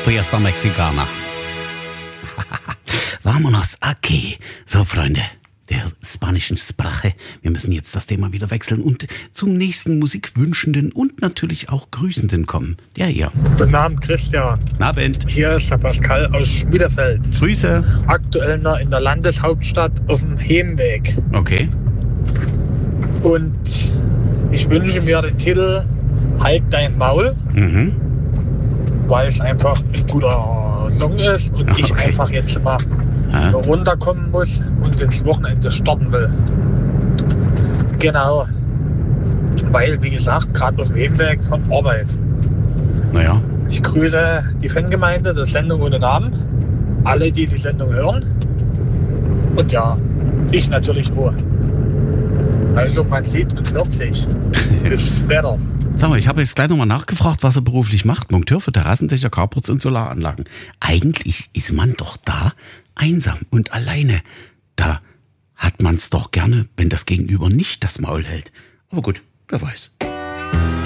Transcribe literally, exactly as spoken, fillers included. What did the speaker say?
Fiesta Mexicana. Vámonos aquí. So, Freunde der spanischen Sprache. Wir müssen jetzt das Thema wieder wechseln und zum nächsten Musikwünschenden und natürlich auch Grüßenden kommen. Der hier. Guten Abend, Christian. Guten Abend. Hier ist der Pascal aus Schmiederfeld. Grüße. Aktuell noch in der Landeshauptstadt auf dem Heimweg. Okay. Und ich wünsche mir den Titel Halt dein Maul, Mhm. weil es einfach ein guter Song ist und Ach, ich okay. einfach jetzt mal Ja. runterkommen muss und ins Wochenende starten will. Genau. Weil, wie gesagt, gerade auf dem Heimweg von Arbeit. Naja. Ich grüße die Fangemeinde der Sendung ohne Namen, alle, die die Sendung hören. Und ja, ich natürlich auch. Also man sieht und hört sich. Bis später. Sag mal, ich habe jetzt gleich nochmal nachgefragt, was er beruflich macht. Monteur für Terrassendächer, Carports und Solaranlagen. Eigentlich ist man doch da einsam und alleine. Da hat man's doch gerne, wenn das Gegenüber nicht das Maul hält. Aber gut, wer weiß.